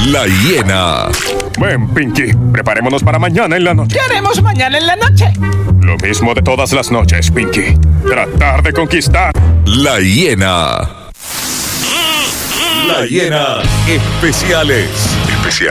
La Hiena. Ven, Pinky, preparémonos para mañana en la noche. ¿Qué haremos mañana en la noche? Lo mismo de todas las noches, Pinky. Tratar de conquistar. La Hiena. La Hiena. Especiales.